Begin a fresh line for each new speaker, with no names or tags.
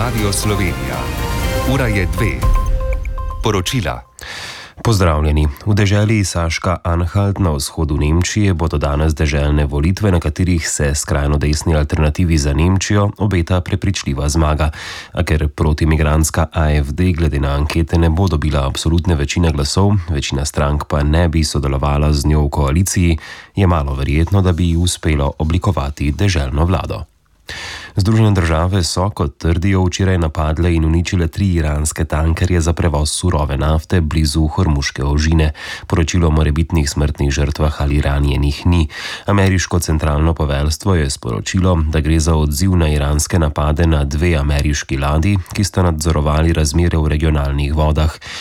Radio Slovenija. Ura je 2. Poročila.
Pozdravljeni. V deželi Saška-Anhalt na vzhodu Nemčije bodo danes deželne volitve, na katerih se skrajno desni alternativi za Nemčijo obeta prepričljiva zmaga. A ker protimigrantska AfD glede na ankete ne bo dobila absolutne večine glasov, večina strank pa ne bi sodelovala z njo v koaliciji, je malo verjetno, da bi ji uspelo oblikovati deželno vlado. Združene države so, kot trdijo, včeraj napadle in uničile 3 iranske tankerje za prevoz surove nafte blizu Hormuške ožine. Poročilo o morebitnih smrtnih žrtvah ali ranjenih ni. Ameriško centralno poveljstvo je sporočilo, da gre za odziv na iranske napade na 2 ameriški ladji, ki sta nadzorovali razmere v regionalnih vodah.